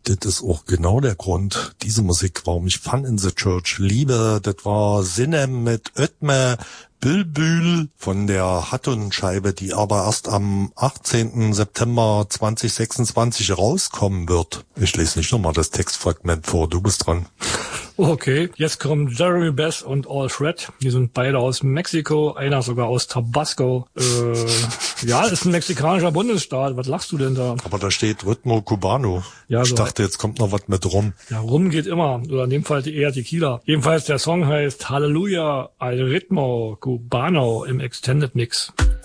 Das ist auch genau der Grund, diese Musik, warum ich Fun in the Church liebe. Das war Sinem mit Ötme Bülbül von der Hatun-Scheibe, die aber erst am 18. September 2026 rauskommen wird. Ich lese nicht nochmal das Textfragment vor, du bist dran. Okay, jetzt kommen Jeremy Bass und All Shred. Die sind beide aus Mexiko, einer sogar aus Tabasco. Ja, ist ein mexikanischer Bundesstaat. Was lachst du denn da? Aber da steht Ritmo Cubano. Ja, ich so dachte, jetzt kommt noch was mit Rum. Ja, Rum geht immer. Oder in dem Fall eher Tequila. Jedenfalls der Song heißt Halleluja al Ritmo Cubano im Extended Mix.